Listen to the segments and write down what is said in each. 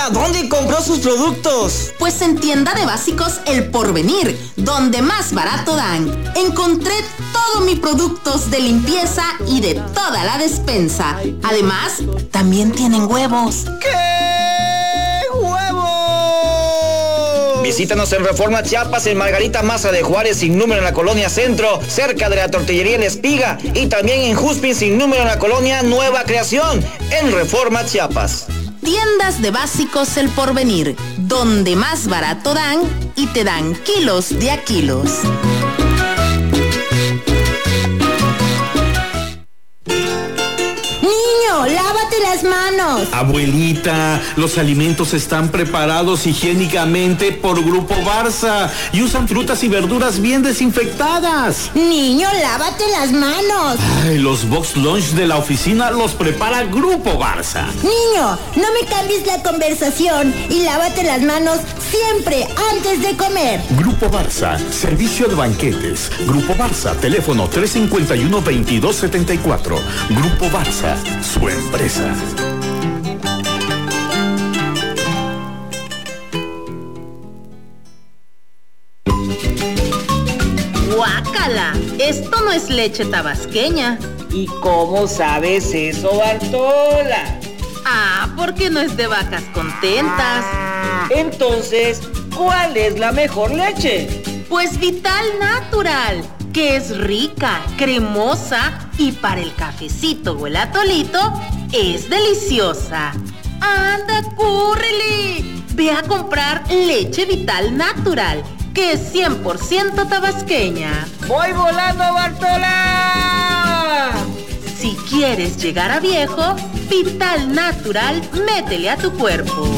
Doña, ¿dónde compró sus productos? Pues en Tienda de Básicos El Porvenir, donde más barato dan. Encontré todos mis productos de limpieza y de toda la despensa. Además, también tienen huevos. ¡Qué huevos! Visítanos en Reforma Chiapas, en Margarita Maza de Juárez, sin número en la colonia Centro, cerca de la tortillería La Espiga, y también en Juspin, sin número en la colonia Nueva Creación, en Reforma Chiapas. Tiendas de Básicos El Porvenir, donde más barato dan y te dan kilos de a kilos. Niño, lávate las manos. Abuelita, los alimentos están preparados higiénicamente por Grupo Barça y usan frutas y verduras bien desinfectadas. Niño, lávate las manos. Ay, los box lunch de la oficina los prepara Grupo Barça. Niño, no me cambies la conversación y lávate las manos siempre antes de comer. Grupo Barça, servicio de banquetes. Grupo Barça, teléfono 351-2274. Grupo Barça, su empresa. ¡Guácala! Esto no es leche tabasqueña. ¿Y cómo sabes eso, Bartola? Ah, porque no es de vacas contentas. Entonces, ¿cuál es la mejor leche? Pues Vital Natural, que es rica, cremosa y para el cafecito o el atolito es deliciosa. ¡Anda, córrele! Ve a comprar leche Vital Natural, que es 100% tabasqueña. ¡Voy volando, Bartola! Si quieres llegar a viejo, Vital Natural, métele a tu cuerpo.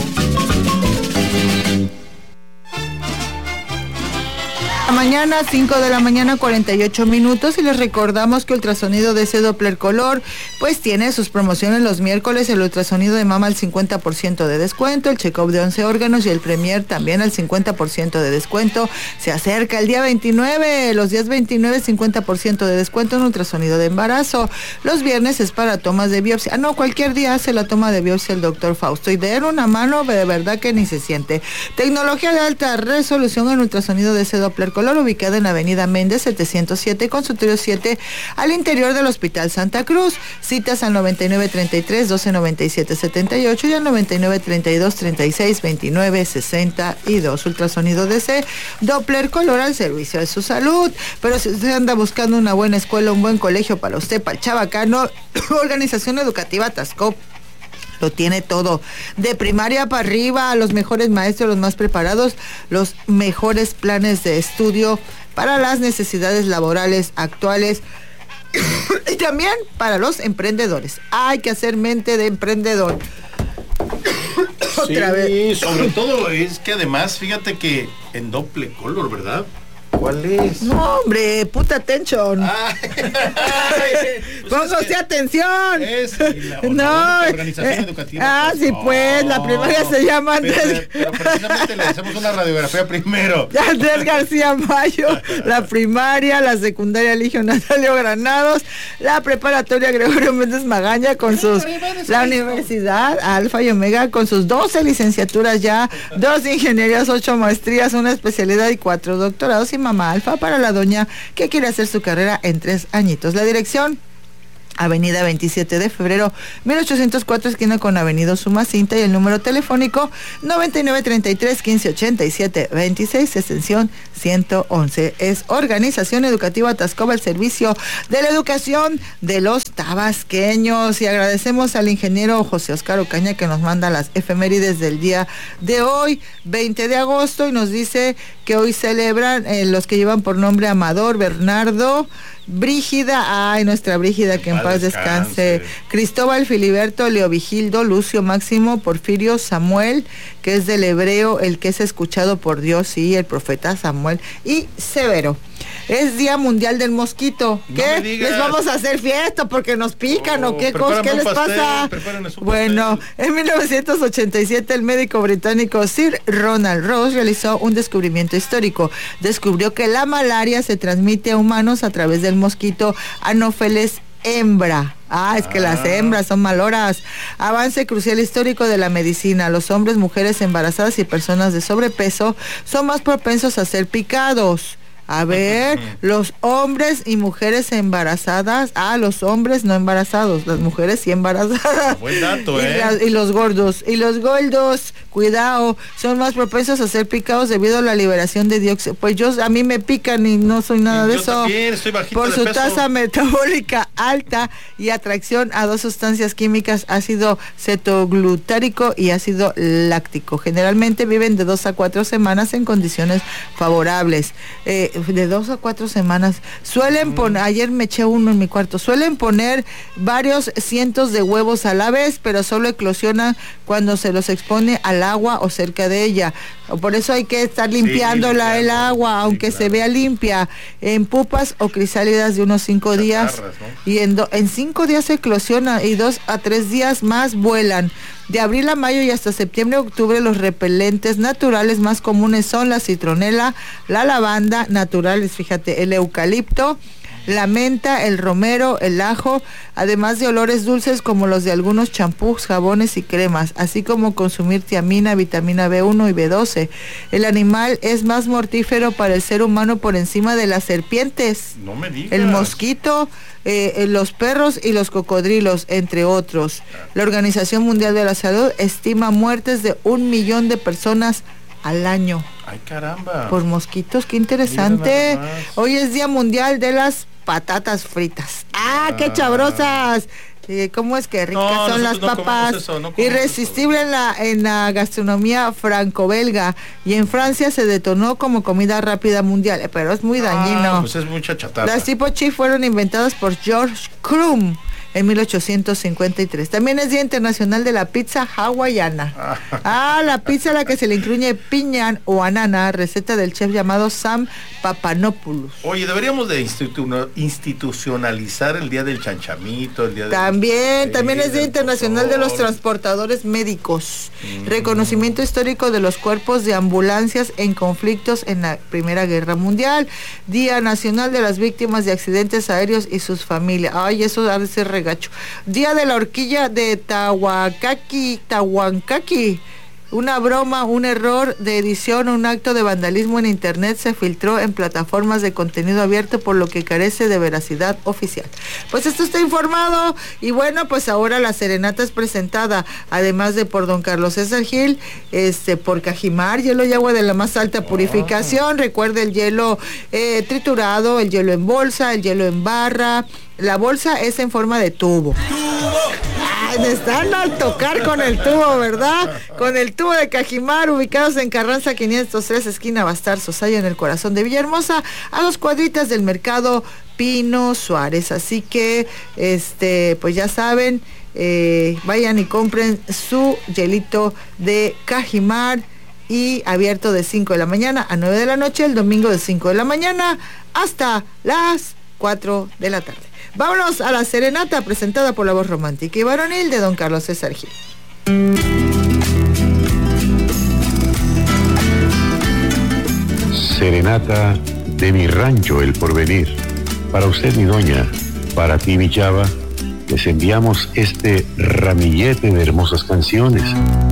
Mañana, 5 de la mañana, 48 minutos, y les recordamos que ultrasonido de ese Doppler color, pues tiene sus promociones los miércoles, el ultrasonido de mama al 50% de descuento, el check-up de 11 órganos y el Premier también al 50% de descuento. Se acerca el día 29, los días 29, 50% de descuento en ultrasonido de embarazo. Los viernes es para tomas de biopsia. No, cualquier día hace la toma de biopsia el doctor Fausto, y de él una mano de verdad que ni se siente. Tecnología de alta resolución en ultrasonido de ese Doppler color, ubicada en Avenida Méndez 707, consultorio 7, al interior del Hospital Santa Cruz. Citas al 9933-1297-78 y al 9932-3629-62. Ultrasonido DC, Doppler color al servicio de su salud. Pero si usted anda buscando una buena escuela, un buen colegio para usted, para el chabacano, Organización Educativa Tascop lo tiene todo, de primaria para arriba, los mejores maestros, los más preparados, los mejores planes de estudio para las necesidades laborales actuales y también para los emprendedores. Hay que hacer mente de emprendedor. Sí, otra vez. Sobre todo es que además, fíjate que en Doppler color, ¿verdad? ¿Cuál es? No, hombre, puta atención. Póngase atención. La organización educativa. Sí, pues, la primaria se llama Andrés. Pero precisamente le hacemos una radiografía primero. Andrés García Mayo, la primaria, la secundaria Eligio Natalio Granados, la preparatoria Gregorio Méndez Magaña con sus, la universidad Alfa y Omega con sus 12 licenciaturas ya, 2 ingenierías, 8 maestrías, una especialidad y 4 doctorados, y Mamá Alfa para la doña que quiere hacer su carrera en 3 añitos. La dirección: Avenida 27 de febrero, 1804, esquina con Avenida Sumacinta, y el número telefónico 9933-1587-26, extensión 111. Es Organización Educativa Tascoba, el servicio de la educación de los tabasqueños. Y agradecemos al ingeniero José Oscar Ocaña, que nos manda las efemérides del día de hoy, 20 de agosto, y nos dice que hoy celebran los que llevan por nombre Amador, Bernardo, Brígida, nuestra Brígida, que en paz descanse, Cristóbal, Filiberto, Leovigildo, Lucio, Máximo, Porfirio, Samuel, que es del hebreo el que es escuchado por Dios, sí, el profeta Samuel, y Severo. Es Día Mundial del Mosquito. ¿Qué? ¿Les vamos a hacer fiesta porque nos pican o qué cosa? ¿Qué les pasa? Bueno, en 1987 el médico británico Sir Ronald Ross realizó un descubrimiento histórico. Descubrió que la malaria se transmite a humanos a través del mosquito Anopheles hembra. Es que las hembras son maloras. Avance crucial histórico de la medicina. Los hombres, mujeres embarazadas y personas de sobrepeso son más propensos a ser picados. A ver, los hombres y mujeres embarazadas, los hombres no embarazados, las mujeres sí embarazadas. Buen dato, y los gordos, cuidado, son más propensos a ser picados debido a la liberación de dióxido. Pues a mí me pican y no soy nada de eso. También estoy bajito por de su peso. tasa metabólica alta y atracción a dos sustancias químicas, ácido cetoglutárico y ácido láctico. Generalmente viven de 2 a 4 semanas en condiciones favorables. De 2 a 4 semanas. Suelen poner, ayer me eché uno en mi cuarto, suelen poner varios cientos de huevos a la vez, pero solo eclosionan cuando se los expone al agua o cerca de ella. Por eso hay que estar limpiando el agua, aunque se vea limpia, en pupas o crisálidas de unos 5 días. ¿No? Y en 5 días se eclosiona y 2 a 3 días más vuelan. De abril a mayo y hasta septiembre a octubre, los repelentes naturales más comunes son la citronela, la lavanda, naturales, fíjate, el eucalipto, la menta, el romero, el ajo, además de olores dulces como los de algunos champús, jabones y cremas, así como consumir tiamina, vitamina B1 y B12. El animal es más mortífero para el ser humano por encima de las serpientes. No me digas. El mosquito, los perros y los cocodrilos, entre otros. La Organización Mundial de la Salud estima muertes de 1 millón de personas al año. ¡Ay, caramba! Por mosquitos, qué interesante. Hoy es Día Mundial de las Patatas Fritas. ¡Qué chabrosas! ¿Cómo es que ricas son las papas? Irresistible en la gastronomía franco-belga, y en Francia se detonó como comida rápida mundial, pero es muy dañino. Pues es mucha chatarra. Las tipo chip fueron inventadas por George Crumb en 1853. También es Día Internacional de la Pizza Hawaiana. La pizza a la que se le incluye piña o anana, receta del chef llamado Sam Papanopoulos. Oye, deberíamos de institucionalizar el Día del Chanchamito, el Día del... También es Día Internacional de los Transportadores Médicos. Reconocimiento histórico de los cuerpos de ambulancias en conflictos en la Primera Guerra Mundial. Día Nacional de las Víctimas de Accidentes Aéreos y sus familias. Eso ha de ser gacho. Día de la horquilla de Tahuancaquí. Una broma, un error de edición o un acto de vandalismo en internet se filtró en plataformas de contenido abierto, por lo que carece de veracidad oficial. Pues esto está informado. Y bueno, pues ahora la serenata es presentada, además de por don Carlos César Gil, por Cajimar, hielo y agua de la más alta purificación. Recuerde el hielo triturado, el hielo en bolsa, el hielo en barra. La bolsa es en forma de tubo. Me están al tocar con el tubo, ¿verdad? Con el tubo de Cajimar, ubicados en Carranza 503, esquina Bastar Sosaya, en el corazón de Villahermosa, a 2 cuadritas del mercado Pino Suárez. Así que, pues ya saben, vayan y compren su hielito de Cajimar, y abierto de 5 de la mañana a 9 de la noche, el domingo de 5 de la mañana hasta las 4 de la tarde. Vámonos a la serenata presentada por la voz romántica y varonil de don Carlos César Gil. Serenata de mi rancho El Porvenir. Para usted, mi doña, para ti, mi chava, les enviamos este ramillete de hermosas canciones.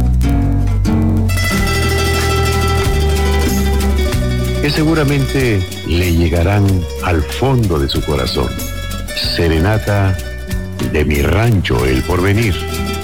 Que seguramente le llegarán al fondo de su corazón. Serenata de mi rancho El Porvenir.